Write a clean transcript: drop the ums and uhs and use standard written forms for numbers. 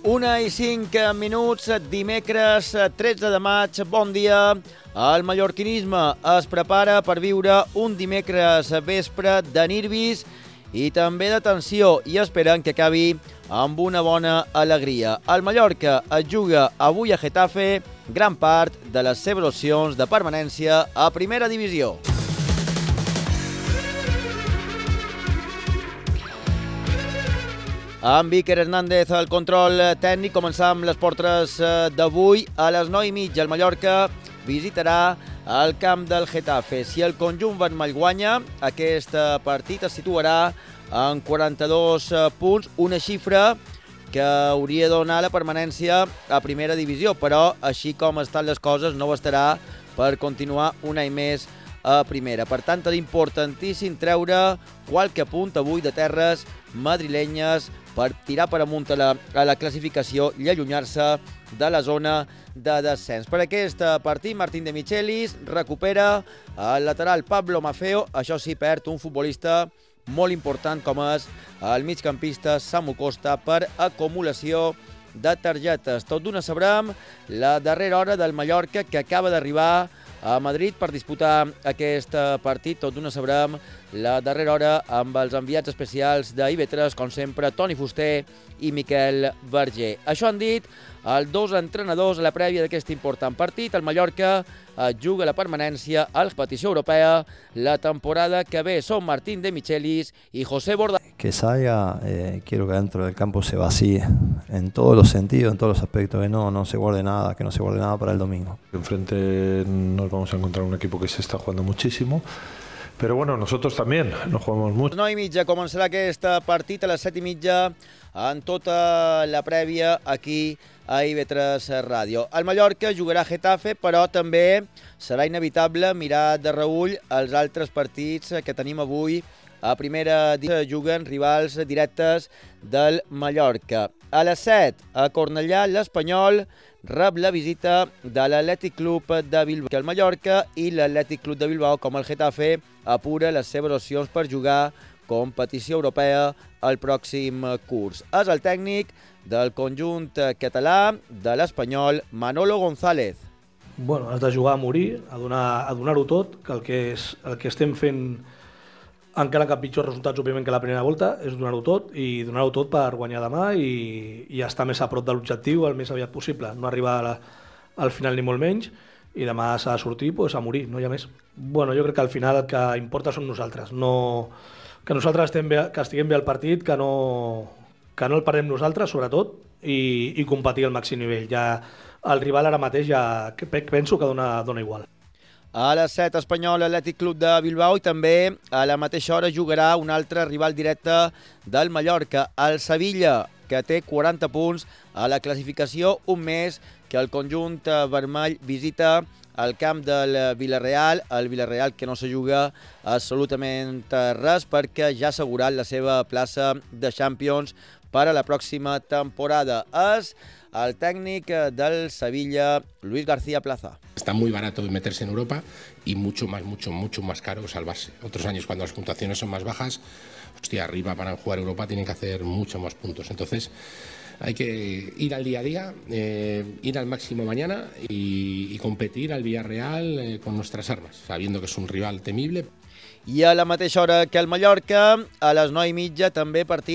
1:05, dimecres 13 de maig, bon dia. El mallorquinisme es prepara per viure un dimecres vespre de nervis i també de tensió i esperen que acabi amb una bona alegria. El Mallorca es juga avui a Getafe gran part de les seves opcions de permanència a primera divisió. Amb Iker Hernández al control tècnic, començam les portres d'avui. A les 9:30 el Mallorca visitarà el camp del Getafe. Si el conjunt vermell guanya, aquest partit es situarà en 42 punts, una xifra que hauria de donar la permanència a primera divisió, però així com estan les coses no bastarà per continuar un any més a primera. Per tant, és importantíssim treure qualque punt avui de terres madrilenyes per tirar per amunt a la classificació i allunyar-se de la zona de descens. Per aquest partit, Martín de Michelis recupera el lateral Pablo Maffeo. Això sí, perd un futbolista molt important com és el migcampista Samu Costa per acumulació de targetes. Tot d'una sabrem la darrera hora del Mallorca, que acaba d'arribar a Madrid per disputar aquest partit. Tot d'una sabrem la darrera hora amb els enviats especials d'IV3, com sempre, Toni Fuster i Miquel Verger. Això han dit els dos entrenadors a la prèvia d'aquest important partit. El Mallorca juga la permanència a la competició europea la temporada que ve. Són Martín de Michelis y José Borda. Que salga, quiero que dentro del campo se vacíe en todos los sentidos, en todos los aspectos, que no se guarde nada, que no se guarde nada para el domingo. Enfrente nos vamos a encontrar un equipo que se está jugando muchísimo, pero bueno, nosotros también nos jugamos mucho. A les 9:30 començarà aquest partit, a les 7:30 en tota la prèvia aquí a IV3 Ràdio. El Mallorca jugarà a Getafe, però també serà inevitable mirar de reüll els altres partits que tenim avui a primera divisió. Juguen rivals directes del Mallorca. A les 7, a Cornellà, l'Espanyol rep la visita de l'Atlètic Club de Bilbao. El Mallorca i l'Atlètic Club de Bilbao, com el Getafe, apura les seves opcions per jugar competició europea al pròxim curs. És el tècnic del conjunt català de l'Espanyol, Manolo González. Bueno, has de jugar a morir, a donar-ho tot, que el que estem fent, encara que pitjors resultats, òbviament, que la primera volta, és donar-ho tot, i donar-ho tot per guanyar demà i estar més a prop de l'objectiu el més aviat possible. No arribar al final ni molt menys, i demà s'ha de sortir a morir, no hi ha més. Bueno, jo crec que al final el que importa som nosaltres, que nosaltres estiguem bé al partit, que no el perdem nosaltres, sobretot, i competir al màxim nivell. Ja el rival ara mateix penso que dona igual. A les 7, Espanyol, Atlètic Club de Bilbao, i també a la mateixa hora jugarà un altre rival directe del Mallorca, el Sevilla, que té 40 punts a la classificació, un mes que el conjunt vermell visita el camp del Villarreal, el Villarreal que no se juga absolutament res perquè ja ha assegurat la seva plaça de Champions per a la pròxima temporada. És el técnico del Sevilla, Luis García Plaza. Está muy barato meterse en Europa y mucho más caro salvarse. Otros años, cuando las puntuaciones son más bajas, hostia, arriba para jugar Europa tienen que hacer mucho más puntos. Entonces hay que ir al día a día, ir al máximo mañana y competir al Villarreal con nuestras armas, sabiendo que es un rival temible. I a la mateixa hora que el Mallorca, a les 9:30, també partit